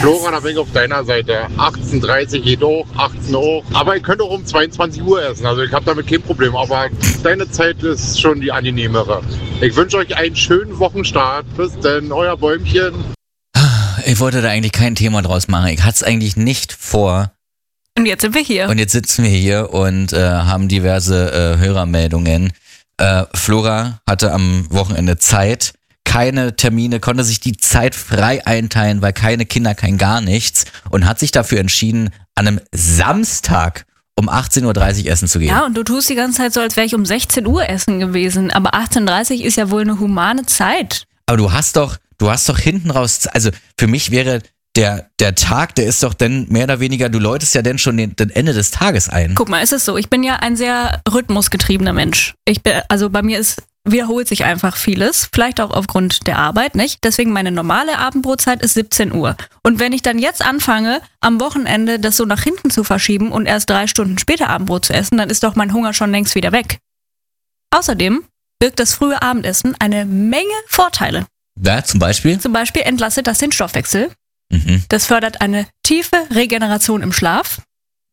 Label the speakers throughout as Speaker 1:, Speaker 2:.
Speaker 1: Flora, da bin ich auf deiner Seite. 18:30 geht auch, 18 auch. Aber ich könnte auch um 22 Uhr essen. Also ich habe damit kein Problem. Aber deine Zeit ist schon die angenehmere. Ich wünsche euch einen schönen Wochenstart. Bis denn, euer Bäumchen.
Speaker 2: Ich wollte da eigentlich kein Thema draus machen. Ich hatte es eigentlich nicht vor.
Speaker 3: Und jetzt sind wir hier.
Speaker 2: Und jetzt sitzen wir hier und haben diverse Hörermeldungen. Flora hatte am Wochenende Zeit, keine Termine, konnte sich die Zeit frei einteilen, weil keine Kinder, kein gar nichts und hat sich dafür entschieden, an einem Samstag um 18:30 Uhr essen zu gehen.
Speaker 3: Ja, und du tust die ganze Zeit so, als wäre ich um 16 Uhr essen gewesen. Aber 18:30 Uhr ist ja wohl eine humane Zeit.
Speaker 2: Aber du hast doch hinten raus, also für mich wäre der Tag, der ist doch dann mehr oder weniger, du läutest ja dann schon den Ende des Tages ein.
Speaker 3: Guck mal, ist es so, ich bin ja ein sehr rhythmusgetriebener Mensch. Also bei mir wiederholt sich einfach vieles, vielleicht auch aufgrund der Arbeit, nicht? Deswegen meine normale Abendbrotzeit ist 17 Uhr. Und wenn ich dann jetzt anfange, am Wochenende das so nach hinten zu verschieben und erst 3 Stunden später Abendbrot zu essen, dann ist doch mein Hunger schon längst wieder weg. Außerdem birgt das frühe Abendessen eine Menge Vorteile.
Speaker 2: Ja, zum Beispiel?
Speaker 3: Zum Beispiel entlastet das den Stoffwechsel.
Speaker 2: Mhm.
Speaker 3: Das fördert eine tiefe Regeneration im Schlaf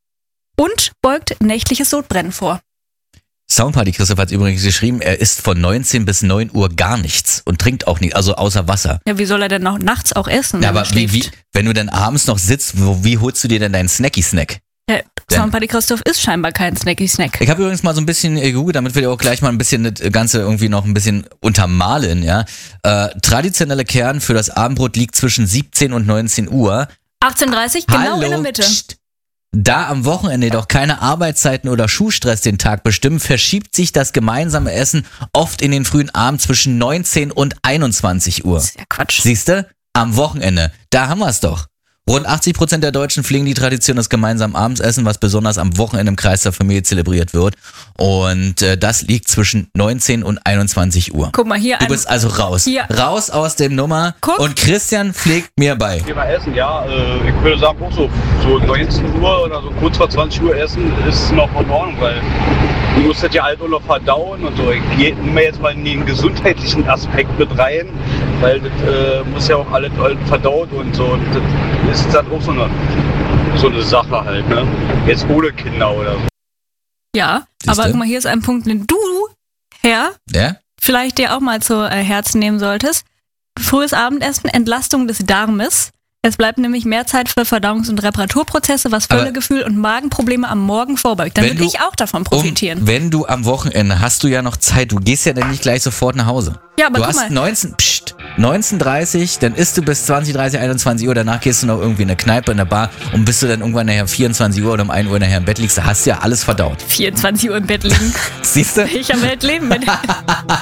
Speaker 3: und beugt nächtliches Sodbrennen vor.
Speaker 2: Soundparty Christoph hat übrigens geschrieben, er isst von 19 bis 9 Uhr gar nichts und trinkt auch nichts, also außer Wasser.
Speaker 3: Ja, wie soll er denn noch nachts auch essen?
Speaker 2: Ja, aber wenn du dann abends noch sitzt, wie holst du dir denn deinen Snacky-Snack?
Speaker 3: Ja, Soundparty Christoph ist scheinbar kein Snacky-Snack.
Speaker 2: Ich habe übrigens mal so ein bisschen gegoogelt, damit wir auch gleich mal ein bisschen das Ganze irgendwie noch ein bisschen untermalen, ja. Traditionelle Kern für das Abendbrot liegt zwischen 17 und 19 Uhr.
Speaker 3: 18:30 genau in der Mitte.
Speaker 2: Psst. Da am Wochenende jedoch keine Arbeitszeiten oder Schulstress den Tag bestimmen, verschiebt sich das gemeinsame Essen oft in den frühen Abend zwischen 19 und 21 Uhr.
Speaker 3: Das ist ja Quatsch.
Speaker 2: Siehste? Am Wochenende. Da haben wir es doch. Rund 80% der Deutschen pflegen die Tradition des gemeinsamen Abendessens, was besonders am Wochenende im Kreis der Familie zelebriert wird. Und das liegt zwischen 19 und 21 Uhr.
Speaker 3: Guck mal hier.
Speaker 2: Du bist also raus.
Speaker 3: Hier.
Speaker 2: Raus aus dem Nummer.
Speaker 3: Guck.
Speaker 2: Und Christian pflegt mir bei.
Speaker 4: Thema Essen, ja. Ich würde sagen, auch so 19 Uhr oder so kurz vor 20 Uhr essen ist noch in Ordnung, weil du musst das ja halt auch noch verdauen und so. Ich nehme jetzt mal in den gesundheitlichen Aspekt mit rein, weil das muss ja auch alles verdaut und so. Und das ist dann auch so eine Sache halt, ne? Jetzt ohne Kinder oder so.
Speaker 3: Ja,
Speaker 2: Siehste?
Speaker 3: aber guck mal, hier ist ein Punkt, den du, Herr,
Speaker 2: Ja?
Speaker 3: vielleicht dir auch mal zu Herzen nehmen solltest. Frühes Abendessen, Entlastung des Darmes. Es bleibt nämlich mehr Zeit für Verdauungs- und Reparaturprozesse, was Völlegefühl und Magenprobleme am Morgen vorbeugt. Dann würde ich auch davon profitieren.
Speaker 2: Wenn du am Wochenende hast du ja noch Zeit, du gehst ja dann nicht gleich sofort nach Hause.
Speaker 3: Ja, aber
Speaker 2: du
Speaker 3: guck
Speaker 2: hast
Speaker 3: mal.
Speaker 2: 19:30, dann isst du bis 20:30, 21 Uhr, danach gehst du noch irgendwie in eine Kneipe, in eine Bar und bis du dann irgendwann nachher 24 Uhr oder um 1 Uhr nachher im Bett liegst, da hast du ja alles verdaut.
Speaker 3: 24 Uhr im Bett liegen.
Speaker 2: Siehst du?
Speaker 3: Ich am Bett leben.